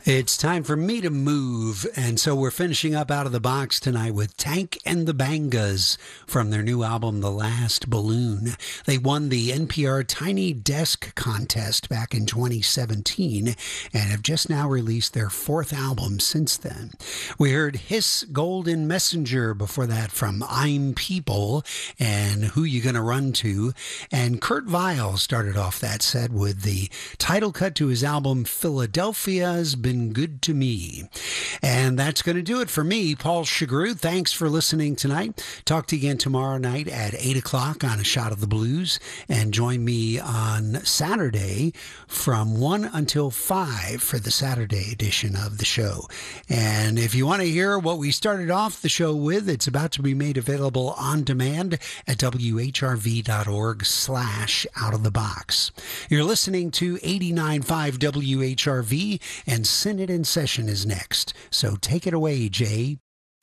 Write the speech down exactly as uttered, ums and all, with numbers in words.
It's time for me to move, and so we're finishing up Out of the Box tonight with Tank and the Bangas from their new album, The Last Balloon. They won the N P R Tiny Desk Contest back in twenty seventeen and have just now released their fourth album since then. We heard Hiss Golden Messenger before that from I'm People and Who You Gonna Run To, and Kurt Vile started off that set with the title cut to his album Philadelphia's Been Good to Me. And that's going to do it for me, Paul Chagru. Thanks for listening tonight. Talk to you again tomorrow night at eight o'clock on A Shot of the Blues, and join me on Saturday from one until five for the Saturday edition of the show. And if you want to hear what we started off the show with, it's about to be made available on demand at W H R V dot org slash out of the box. You're listening to eighty-nine point five W H R V, and Senate in Session is next. So take it away, Jay.